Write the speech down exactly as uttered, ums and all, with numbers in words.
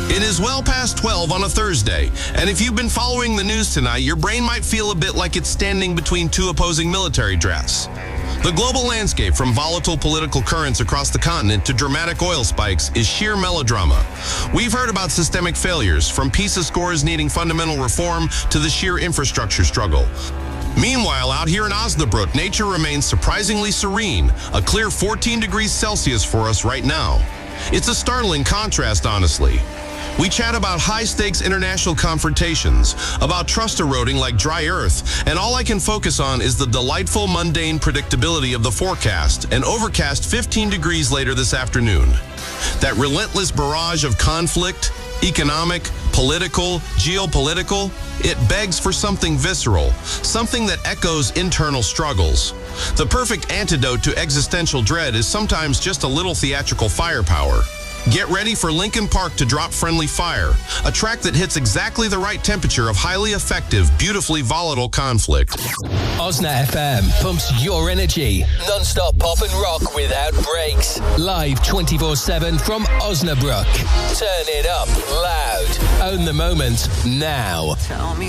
It is well past twelve on a Thursday, and if you've been following the news tonight, your brain might feel a bit like it's standing between two opposing military drafts. The global landscape, from volatile political currents across the continent to dramatic oil spikes, is sheer melodrama. We've heard about systemic failures, from PISA scores needing fundamental reform to the sheer infrastructure struggle. Meanwhile, out here in Osnabrück, nature remains surprisingly serene, a clear fourteen degrees Celsius for us right now. It's a startling contrast, honestly. We chat about high-stakes international confrontations, about trust eroding like dry earth, and all I can focus on is the delightful, mundane predictability of the forecast, an overcast fifteen degrees later this afternoon. That relentless barrage of conflict, economic, political, geopolitical, it begs for something visceral, something that echoes internal struggles. The perfect antidote to existential dread is sometimes just a little theatrical firepower. Get ready for Linkin Park to drop Friendly Fire, a track that hits exactly the right temperature of highly effective, beautifully volatile conflict. Osna F M pumps your energy. Non-stop pop and rock without breaks. Live twenty-four seven from Osnabrück. Turn it up loud. Own the moment now. Tell me